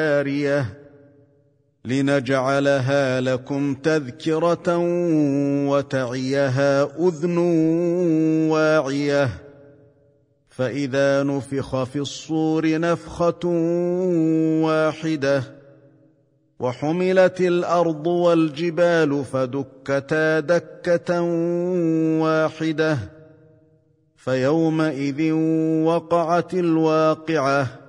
جارية لنجعلها لكم تذكرة وتعيها أذن واعية فإذا نفخ في الصور نفخة واحدة وحملت الأرض والجبال فدكتا دكة واحدة فيومئذ وقعت الواقعة